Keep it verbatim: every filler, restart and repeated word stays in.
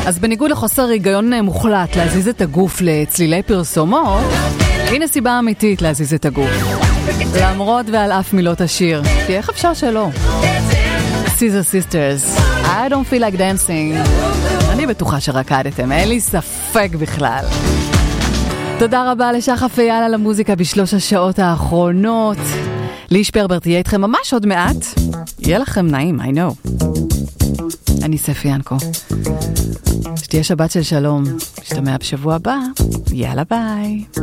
אז בניגוד לחוסר היגיון מוחלט להזיז את הגוף לצלילי פרסומות, הנה סיבה אמיתית להזיז את הגוף. למרות ועל אף מילות השיר, כי איך אפשר שלא? Scissor Sisters, I don't feel like dancing. אני בטוחה שרקדתם, אין לי ספק בכלל. תודה רבה לשחף אייל על המוזיקה בשלוש השעות האחרונות. לי שפרברט יהיה איתכם ממש עוד מעט. יהיה לכם נעים, I know. אני ספי ינקו. שתהיה שבת של שלום. נשתמע בשבוע הבא. יאללה ביי.